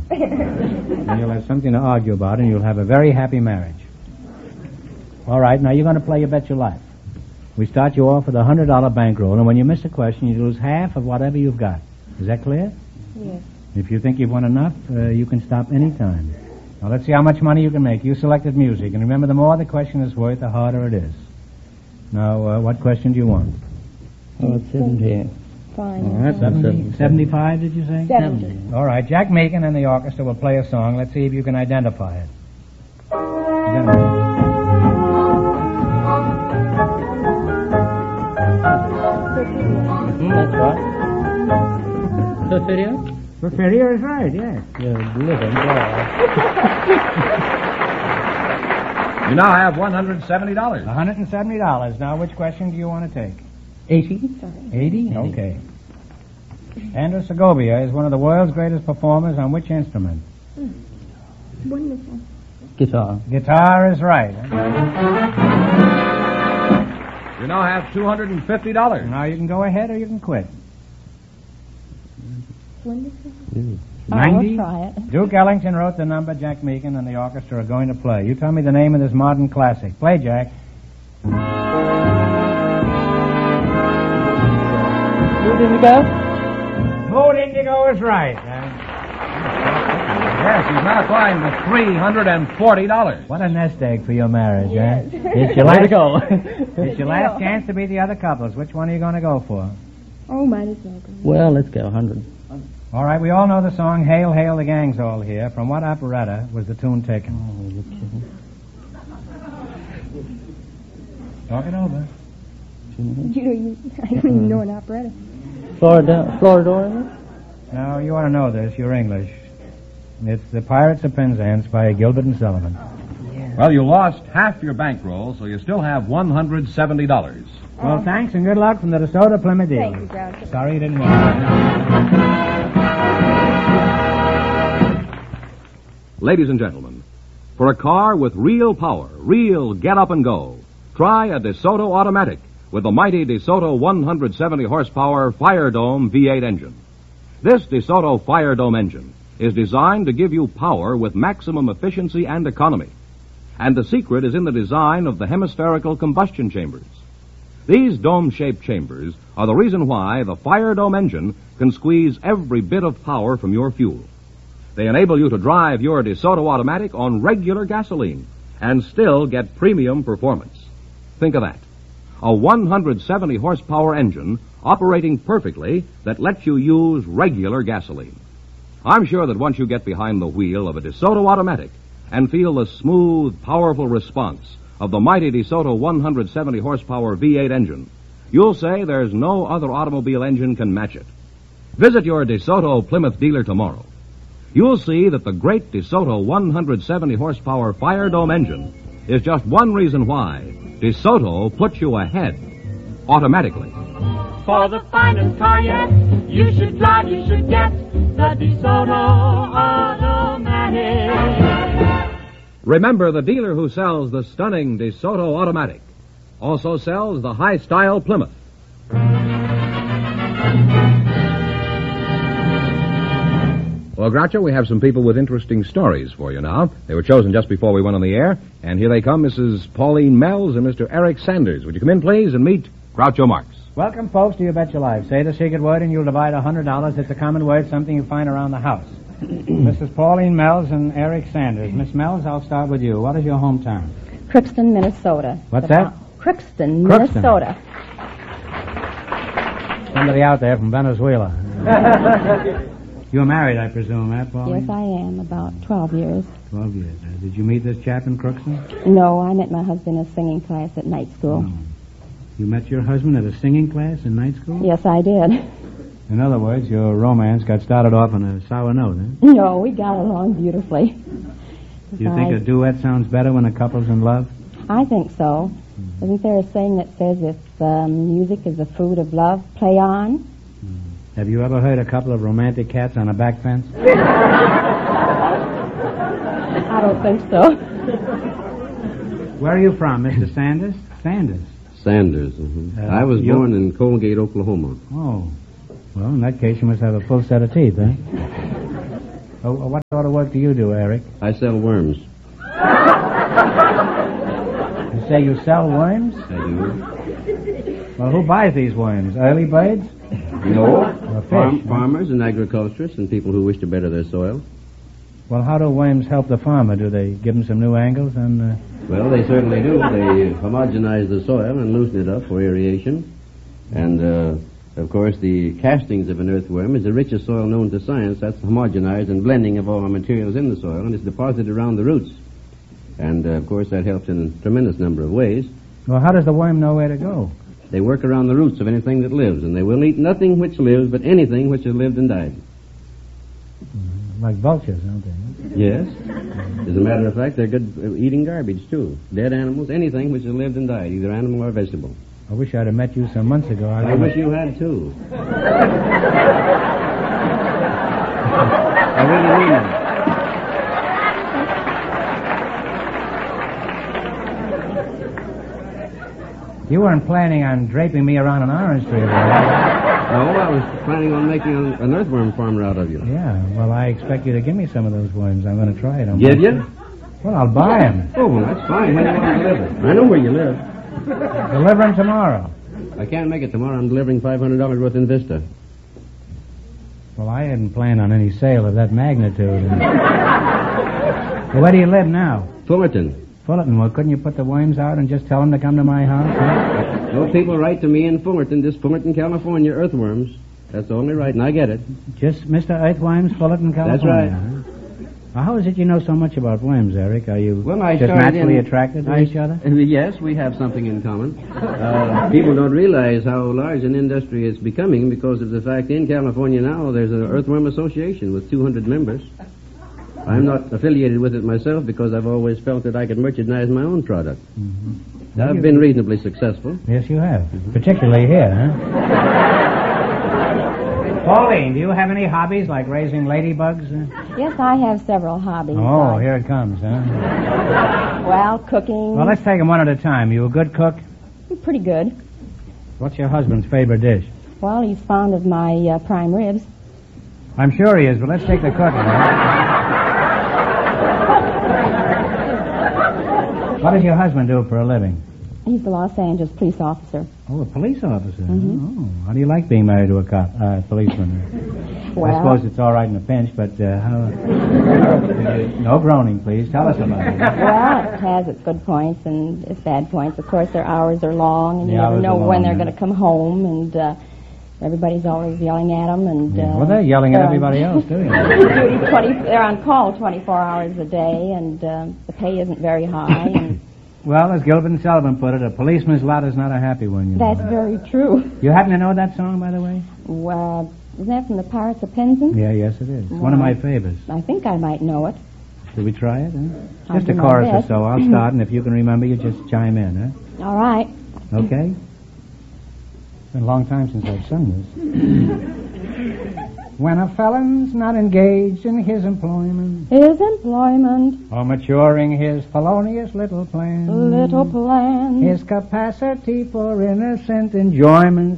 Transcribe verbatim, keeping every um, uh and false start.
And you'll have something to argue about, and you'll have a very happy marriage. All right, now you're going to play You Bet Your Life. We start you off with a one hundred dollars bankroll, and when you miss a question, you lose half of whatever you've got. Is that clear? Yes. If you think you've won enough, uh, you can stop any time. Now, let's see how much money you can make. You selected music, and remember, the more the question is worth, the harder it is. Now, uh, what question do you want? Oh, it's seventy. Fine. All right, seventy, seventy-five, did you say? seventy. All right, Jack Meakin and the orchestra will play a song. Let's see if you can identify it. You got it? Mm, that's right. Porfirio? Porfirio is right, yes. You're living God. You now have one hundred seventy dollars. one hundred seventy dollars. Now, which question do you want to take? Eighty? eighty? Okay. Andrew Segovia is one of the world's greatest performers on which instrument? Wonderful. Guitar. Guitar is right. You now have two hundred fifty dollars. Now, you can go ahead or you can quit. Wonderful. ninety? I'll try it. Duke Ellington wrote the number Jack Meakin and the orchestra are going to play. You tell me the name of this modern classic. Play, Jack. Mood Indigo? Mood Indigo is right. Yes, he's now climbed to three hundred forty dollars. What a nest egg for your marriage, Yes. eh? It's your Way last, to go. it's your last chance to beat the other couples. Which one are you going to go for? Oh, might as well go. Well, let's go one hundred. All right, we all know the song Hail, Hail, the Gang's All Here. From what operetta was the tune taken? Oh, you're kidding. Talk it over. You know, you, I don't even know an operetta. Florida, Floridor? No, you ought to know this. You're English. It's The Pirates of Penzance by Gilbert and Sullivan. Well, you lost half your bankroll, so you still have one hundred seventy dollars. Well, thanks and good luck from the DeSoto Plymouth Eagle. Thank you, Groucho. Sorry you didn't win. Ladies and gentlemen, for a car with real power, real get up and go, try a DeSoto automatic with the mighty DeSoto one hundred seventy horsepower Fire Dome V eight engine. This DeSoto Fire Dome engine is designed to give you power with maximum efficiency and economy. And the secret is in the design of the hemispherical combustion chambers. These dome-shaped chambers are the reason why the Fire Dome engine can squeeze every bit of power from your fuel. They enable you to drive your DeSoto automatic on regular gasoline and still get premium performance. Think of that. A one hundred seventy horsepower engine operating perfectly that lets you use regular gasoline. I'm sure that once you get behind the wheel of a DeSoto automatic and feel the smooth, powerful response of the mighty DeSoto one hundred seventy horsepower V eight engine, you'll say there's no other automobile engine can match it. Visit your DeSoto Plymouth dealer tomorrow. You'll see that the great DeSoto one hundred seventy horsepower Fire Dome engine is just one reason why DeSoto puts you ahead automatically. For the finest car yet, you should drive, you should get the DeSoto Automatic. Remember, the dealer who sells the stunning DeSoto Automatic also sells the high-style Plymouth. Well, Groucho, we have some people with interesting stories for you now. They were chosen just before we went on the air, and here they come, Missus Pauline Mells and Mister Eric Sanders. Would you come in, please, and meet Groucho Marx? Welcome, folks, to You Bet Your Life. Say the secret word and you'll divide one hundred dollars. It's a common word, something you find around the house. Missus Pauline Mells and Eric Sanders. Miss Mells, I'll start with you. What is your hometown? Crookston, Minnesota. What's The that? fo- Crookston, Crookston. Minnesota. Somebody out there from Venezuela. You're married, I presume, eh, Pauline? Yes, I am. About twelve years. Twelve years. Uh, did you meet this chap in Crookston? No, I met my husband in a singing class at night school. No. You met your husband at a singing class in night school? Yes, I did. In other words, your romance got started off on a sour note, eh? No, we got along beautifully. Do you think a duet sounds better when a couple's in love? I think so. Isn't there a saying that says if um, music is the food of love, play on? Have you ever heard a couple of romantic cats on a back fence? I don't think so. Where are you from, Mister Sanders? Sanders. Sanders. Mm-hmm. Uh, I was you- born in Colgate, Oklahoma. Oh. Well, in that case, you must have a full set of teeth, eh? Oh, what sort of work do you do, Eric? I sell worms. You say you sell worms? I do. Well, who buys these worms? Early birds? No. Or fish? Farm, huh? farmers and agriculturists and people who wish to better their soil. Well, how do worms help the farmer? Do they give him some new angles and... Uh... Well, they certainly do. They homogenize the soil and loosen it up for aeration. And, uh, of course, the castings of an earthworm is the richest soil known to science. That's homogenized and blending of all the materials in the soil, and it's deposited around the roots. And, uh, of course, that helps in a tremendous number of ways. Well, how does the worm know where to go? They work around the roots of anything that lives, and they will eat nothing which lives, but anything which has lived and died. Like vultures, aren't they? Yes. As a matter of fact, they're good at eating garbage, too. Dead animals, anything which has lived and died, either animal or vegetable. I wish I'd have met you some months ago. I wish you had, too. I really mean that. You weren't planning on draping me around an orange tree, were you? No, I was planning on making an, an earthworm farmer out of you. Yeah, well, I expect you to give me some of those worms. I'm going to try it. I'm Give you? Well, I'll buy them. Oh, well, that's fine. When do you want to deliver? I know where you live. Deliver them tomorrow. I can't make it tomorrow. I'm delivering five hundred dollars worth in Vista. Well, I hadn't planned on any sale of that magnitude. Well, where do you live now? Fullerton. Fullerton. Well, couldn't you put the worms out and just tell them to come to my house? Huh? No people write to me in Fullerton, just Fullerton, California, earthworms. That's the only right, and I get it. Just Mister Earthworms, Fullerton, California. That's right. Huh? Well, how is it you know so much about worms, Eric? Are you Well, I just started naturally in- attracted to I- each other? uh, Yes, we have something in common. Uh, people don't realize how large an industry it's becoming because of the fact in California now there's an Earthworm Association with two hundred members. I'm not affiliated with it myself because I've always felt that I could merchandise my own product. Mm-hmm. I've been reasonably successful. Yes, you have. Particularly here, huh? Pauline, do you have any hobbies like raising ladybugs? Uh, Yes, I have several hobbies. Oh, Uh, here it comes, huh? Well, cooking. Well, let's take them one at a time. You a good cook? Pretty good. What's your husband's favorite dish? Well, he's fond of my uh, prime ribs. I'm sure he is, but let's take the cooking. Huh? What does your husband do for a living? He's the Los Angeles police officer. Oh, a police officer. Mhm. Oh, how do you like being married to a cop, uh, policeman? Well, I suppose it's all right in a pinch, but uh, how? No groaning, please. Tell us about it. well, it has its good points and its bad points. Of course, their hours are long, and you The never hours know are when long, they're yeah. going to come home, and uh, everybody's always yelling at them. And Yeah. uh, Well, they're yelling at they're everybody on, else, too. duty twenty. They're on call twenty-four hours a day, and uh, the pay isn't very high. And Well, as Gilbert and Sullivan put it, a policeman's lot is not a happy one. You know. that's very true. You happen to know that song, by the way? Well, isn't that from the Pirates of Penzance? Yeah, yes, it is. It's one of my favorites. I think I might know it. Should we try it? Huh? I'll Just a do my chorus or best. so. I'll start, and if you can remember, you just chime in, huh? All right. Okay? It's been a long time since I've sung this. When a felon's not engaged in his employment, His employment, or maturing his felonious little plan, little plan. his capacity for innocent enjoyment